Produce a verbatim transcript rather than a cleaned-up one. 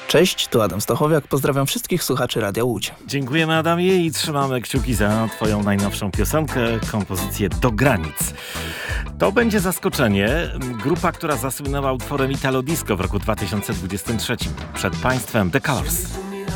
Cześć, tu Adam Stachowiak, pozdrawiam wszystkich słuchaczy Radia Łódź. Dziękujemy, Adamie, i trzymamy kciuki za twoją najnowszą piosenkę, kompozycję Do granic. To będzie zaskoczenie. Grupa, która zasłynęła utworem Italo Disco w roku dwa tysiące dwudziestym trzecim. Przed państwem The Colors.